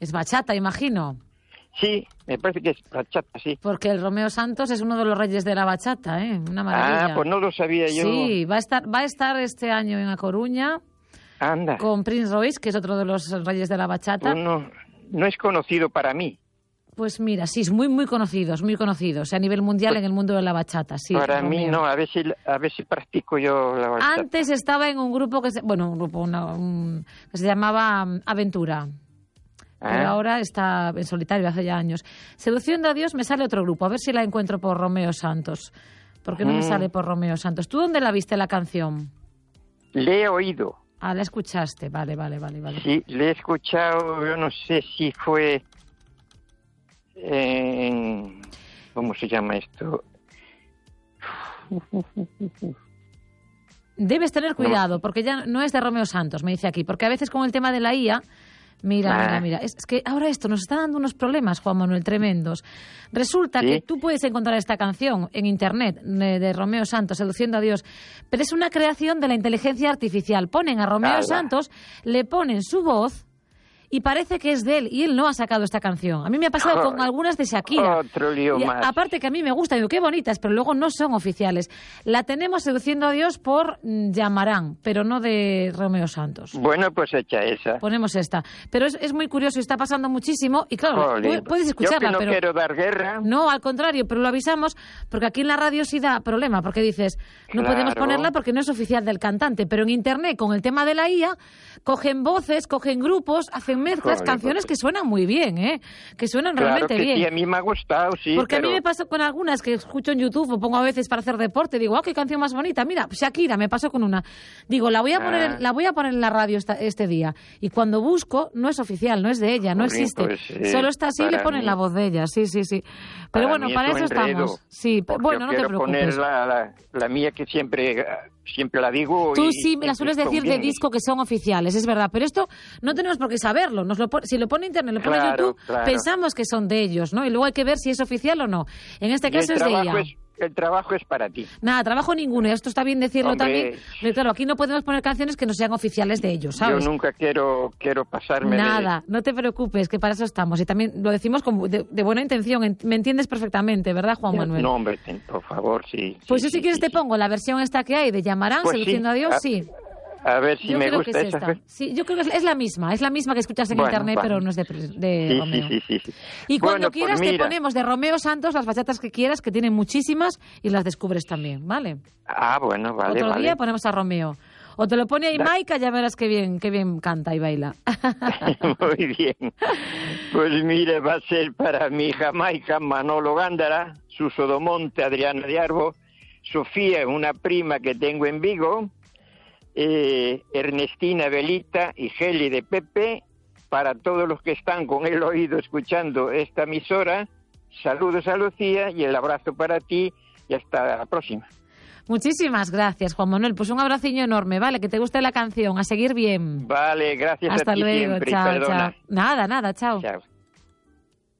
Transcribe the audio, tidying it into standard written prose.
Es bachata, imagino. Sí, me parece que es bachata, sí. Porque el Romeo Santos es uno de los reyes de la bachata, una maravilla. Ah, pues no lo sabía yo. Sí, va a estar este año en A Coruña. Anda. Con Prince Royce, que es otro de los reyes de la bachata. No es conocido para mí. Pues mira, sí, es muy, muy conocidos, a nivel mundial en el mundo de la bachata. Sí, para mí no, a ver si practico yo la bachata. Antes estaba en un grupo que se llamaba Aventura. Pero ahora está en solitario hace ya años. Seduciendo a Dios me sale otro grupo. A ver si la encuentro por Romeo Santos. Porque no me sale por Romeo Santos. ¿Tú dónde la viste la canción? Le he oído. Ah, la escuchaste. Vale. Sí, le he escuchado. Yo no sé si fue... ¿cómo se llama esto? Debes tener cuidado, porque ya no es de Romeo Santos, me dice aquí. Porque a veces con el tema de la IA... Mira. Es que ahora esto nos está dando unos problemas, Juan Manuel, tremendos. Resulta que tú puedes encontrar esta canción en Internet de Romeo Santos, Seduciendo a Dios, pero es una creación de la inteligencia artificial. Ponen a Romeo Santos, le ponen su voz y parece que es de él, y él no ha sacado esta canción. A mí me ha pasado con algunas de Shakira. Otro lío más. Aparte que a mí me gustan, digo, qué bonitas, pero luego no son oficiales. La tenemos Seduciendo a Dios por Llamarán, pero no de Romeo Santos. Bueno, pues echa esa. Ponemos esta. Pero es muy curioso, está pasando muchísimo, y claro, puedes escucharla. Yo que no pero quiero dar guerra. No, al contrario, pero lo avisamos, porque aquí en la radio sí da problema, porque dices, no podemos ponerla porque no es oficial del cantante, pero en Internet, con el tema de la IA, cogen voces, cogen grupos, hacen mezclas, canciones que suenan muy bien, que suenan realmente bien. Sí, a mí me ha gustado, sí. Porque a mí me pasó con algunas que escucho en YouTube o pongo a veces para hacer deporte, digo, qué canción más bonita, mira, Shakira, me pasó con una. Digo, la voy a poner en la radio este día. Y cuando busco, no es oficial, no es de ella, no existe. Pues, solo está así y le ponen la voz de ella, sí. Pero bueno, para eso estamos. Sí, bueno, no te preocupes. Poner la mía que siempre la digo. Tú sí me la sueles decir de disco que son oficiales, es verdad, pero esto no tenemos por qué saberlo. Si lo pone Internet, lo pone YouTube, pensamos que son de ellos, ¿no? Y luego hay que ver si es oficial o no. En este caso es de ella. El trabajo es para ti. Nada, trabajo ninguno. Esto está bien decirlo también. Pero claro, aquí no podemos poner canciones que no sean oficiales de ellos, ¿sabes? Yo nunca quiero pasarme. Nada, no te preocupes, que para eso estamos. Y también lo decimos de buena intención. Me entiendes perfectamente, ¿verdad, Juan Manuel? No, hombre, por favor, sí. Pues yo si quieres te pongo la versión esta que hay de Llamarán, pues Seduciendo a Dios, sí. A ver si me gusta esa. Sí, yo creo que es la misma que escuchas en Internet, pero no es de Romeo. Sí. Y cuando quieras te ponemos de Romeo Santos las bachatas que quieras, que tienen muchísimas, y las descubres también, ¿vale? Ah, bueno, vale. Otro día ponemos a Romeo. O te lo pone ahí Maika, ya verás qué bien canta y baila. Muy bien. Pues mira, va a ser para mi hija Maika, Manolo Gándara, Suso Domonte, Adriana de Arbo, Sofía, una prima que tengo en Vigo, Ernestina Belita y Geli de Pepe, para todos los que están con el oído escuchando esta emisora. Saludos a Lucía y el abrazo para ti y hasta la próxima. Muchísimas gracias, Juan Manuel. Pues un abraciño enorme, ¿vale? Que te guste la canción. A seguir bien. Vale, gracias hasta a ti luego, siempre. chao, Perdona. chao. Nada, chao. Chao.